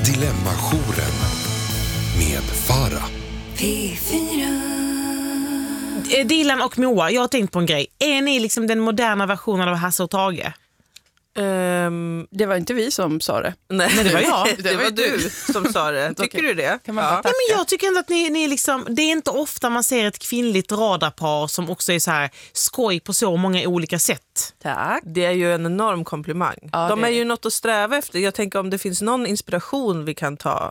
Dilemma-jouren med Farah. P4. Dilan och Moa, jag har tänkt på en grej. Är ni liksom den moderna versionen av Hasse och Tage? Det var inte vi som sa det. Nej, det var jag. Det var du som sa det. Tycker du det? Kan man Nej, men jag tycker ändå att ni är liksom, det är inte ofta man ser ett kvinnligt radarpar som också är så här skoj på så många olika sätt. Tack. Det är ju en enorm komplimang. Ja, de det är är ju något att sträva efter. Jag tänker om det finns någon inspiration vi kan ta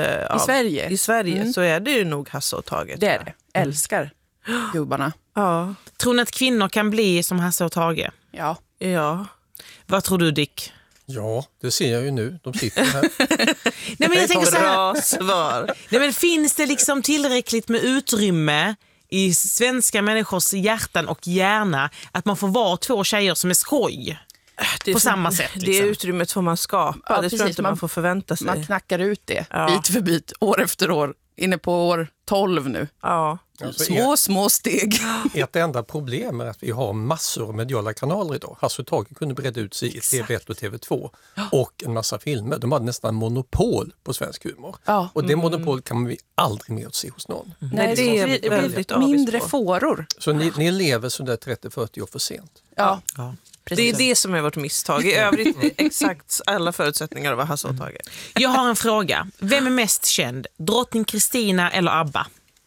I Sverige så är det ju nog Hasse och Tage. Det är det. Älskar gubbarna. Ja. Tror ni att kvinnor kan bli som Hasse och Tage? Ja. Ja. Vad tror du, Dick? Ja, det ser jag ju nu. De sitter här. Nej, men jag tänker så här, Bra svar. nej, men finns det liksom tillräckligt med utrymme i svenska människors hjärtan och hjärna att man får vara två tjejer som är skoj? Det är På så- samma sätt, Det liksom. utrymmet får man skapa. Ja, det tror jag precis. inte man får förvänta sig. Man knackar ut det Ja. bit för bit, år efter år. Inne på år 12 nu. Ja. Alltså, Små steg. Ett enda problem är att vi har massor av mediala kanaler idag. Hasse och Tage kunde bredda ut sig i TV1 och TV2 och en massa filmer. De hade nästan monopol på svensk humor. Ja. Och det monopol kan vi aldrig mer se hos någon. Nej, det är det väldigt blir mindre avis på. fåror. Så ni lever sådär 30-40 år för sent. Ja. Det är det som är vårt misstag. I övrigt exakt alla förutsättningar att vara Hasse och Tage. Jag har en fråga. Vem är mest känd? Drottning Kristina eller ABBA?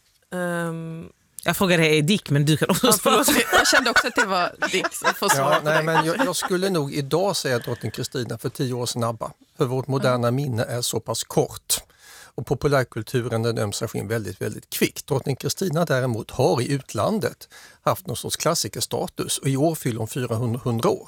Jag frågade Dick, men du kan också svara. Jag kände också att det var Dick som får svara Ja, på nej, det. men jag skulle nog idag säga drottning Kristina för 10 år sedan ABBA. För vårt moderna minne är så pass kort. Och populärkulturen den ömsar skinn väldigt, väldigt kvickt. Drottning Kristina däremot har i utlandet haft någon sorts klassikerstatus och i år fyller hon 400 år.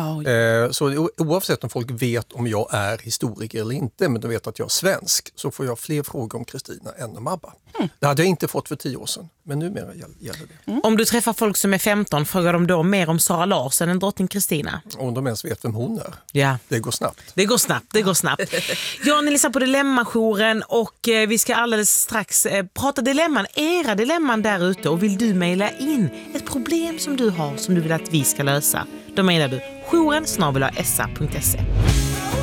Så oavsett om folk vet om jag är historiker eller inte, men de vet att jag är svensk, så får jag fler frågor om Kristina än om ABBA. Det hade jag inte fått för 10 år sedan, men numera gäller det. Om du träffar folk som är 15, frågar de då mer om Sara Larsson än drottning Kristina? Om de ens vet vem hon är. Ja. Det går snabbt. Det går snabbt. Ja, ni lyssnar på Dilemma-jouren och vi ska alldeles strax prata dilemman, era dilemman där ute. Och vill du mejla in ett problem som du har som du vill att vi ska lösa, då mejlar du jouren@sa.se.